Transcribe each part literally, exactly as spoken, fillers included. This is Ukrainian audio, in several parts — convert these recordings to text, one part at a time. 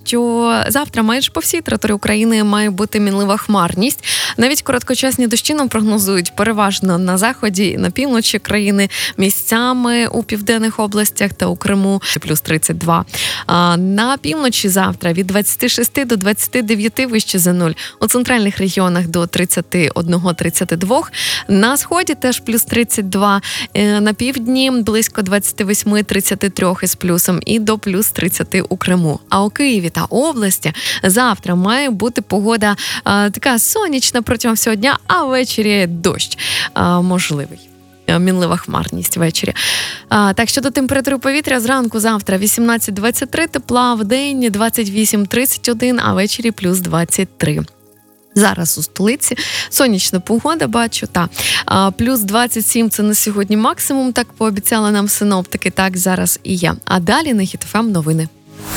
що завтра майже по всій території України має бути мінлива хмарність. Навіть короткочасні дощі нам прогнозують переважно на заході, на півночі країни, місцями у південних областях та у Криму плюс тридцять два. А на півночі завтра від двадцять шість до двадцять дев'ять вище за нуль. У центральних регіонах до тридцять один - тридцять два. На сході теж плюс тридцять два. На півдні близько двадцять вісім - тридцять три із плюсом і до плюс тридцять у Криму. А у Києві та області завтра має бути погода а, така сонячна протягом всього дня, а ввечері дощ а, можливий. Мінлива хмарність ввечері. А, так, щодо температури повітря, зранку завтра вісімнадцять - двадцять три тепла, в день двадцять вісім - тридцять один, а ввечері плюс двадцять три. Зараз у столиці сонячна погода, бачу, та а, плюс двадцять сім – це на сьогодні максимум, так пообіцяли нам синоптики, так зараз і є. А далі на Хіт еф ем новини.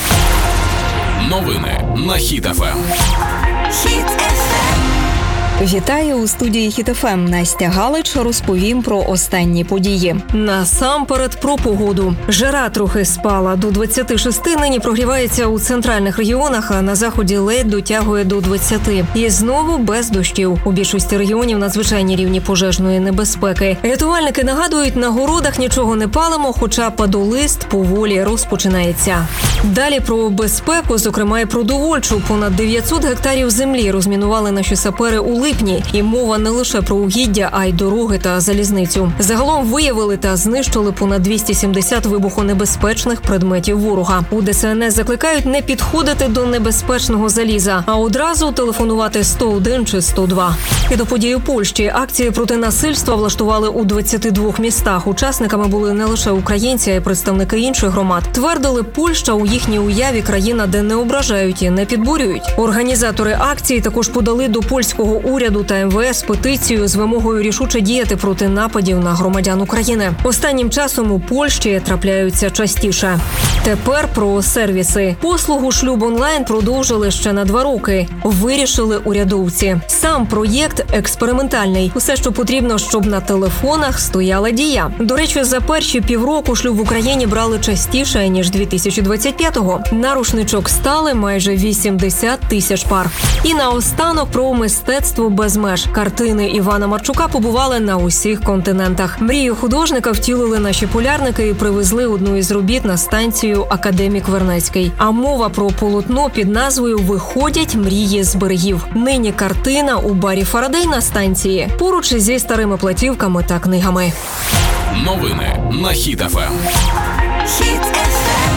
Новини на Хіт еф ем. Хіт еф ем. Вітаю у студії Хіт еф ем. Настя Галич, розповім про останні події. Насамперед про погоду. Жара трохи спала. До двадцяти шести нині прогрівається у центральних регіонах, а на заході ледь дотягує до двадцяти. І знову без дощів. У більшості регіонів надзвичайні рівні пожежної небезпеки. Рятувальники нагадують, на городах нічого не палимо, хоча падолист поволі розпочинається. Далі про безпеку, зокрема і продовольчу. Понад дев'ятсот гектарів землі розмінували наші сапери у липні. І мова не лише про угіддя, а й дороги та залізницю. Загалом виявили та знищили понад двісті сімдесят вибухонебезпечних предметів ворога. У де ес ен ес закликають не підходити до небезпечного заліза, а одразу телефонувати сто один чи сто два. І до подій у Польщі. Акції проти насильства влаштували у двадцяти двох містах. Учасниками були не лише українці, а й представники інших громад. Твердили, Польща у їхній уяві країна, де не ображають і не підбурюють. Організатори акції також подали до польського уряду та ем ве ес петицію з вимогою рішуче діяти проти нападів на громадян України. Останнім часом у Польщі трапляються частіше. Тепер про сервіси. Послугу шлюб онлайн продовжили ще на два роки. Вирішили урядовці. Сам проєкт експериментальний. Усе, що потрібно, щоб на телефонах стояла дія. До речі, за перші півроку шлюб в Україні брали частіше, ніж дві тисячі двадцять п'ятого. На рушничок стали майже вісімдесят тисяч пар. І наостанок про мистецтво без меж. Картини Івана Марчука побували на усіх континентах. Мрію художника втілили наші полярники і привезли одну із робіт на станцію «Академік Вернецький». А мова про полотно під назвою «Виходять мрії з берегів». Нині картина у барі «Фарадей» на станції, поруч зі старими платівками та книгами. Новини на Хіт еф ем. Хіт еф ем.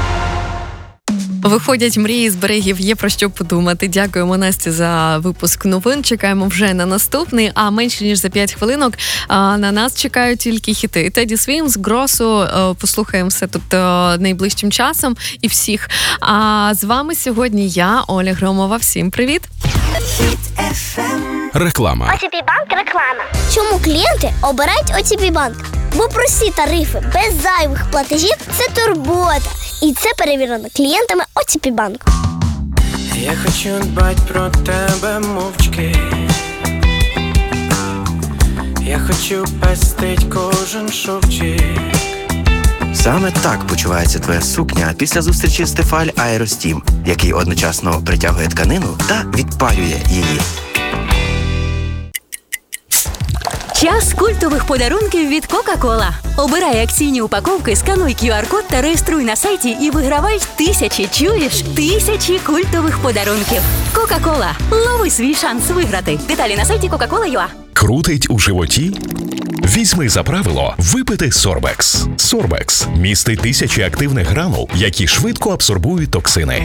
Виходять мрії з берегів, є про що подумати. Дякуємо, Насті, за випуск новин. Чекаємо вже на наступний, а менше ніж за п'ять хвилинок а, на нас чекають тільки хіти. Теді Свімс, Гросу, послухаємо все тут а, найближчим часом і всіх. А з вами сьогодні я, Оля Громова. Всім привіт! Хіт еф ем. Реклама. о ті пі Банк реклама. Чому клієнти обирають о ті пі Банк? Бо прості тарифи без зайвих платежів – це турбота. І це перевірено клієнтами о ті пі Банк. Я хочу дбать про тебе мовчки. Я хочу пестить кожен шовчик. Саме так почувається твоя сукня після зустрічі з Тефаль Аеростім, який одночасно притягує тканину та відпалює її. Час культових подарунків від Кока-Кола. Обирай акційні упаковки, скануй ку ар-код та реєструй на сайті і вигравай тисячі, чуєш, тисячі культових подарунків. Кока-Кола. Лови свій шанс виграти. Деталі на сайті кока кола крапка ю а. Крутить у животі? Візьми за правило випити Сорбекс. Сорбекс містить тисячі активних гранул, які швидко абсорбують токсини.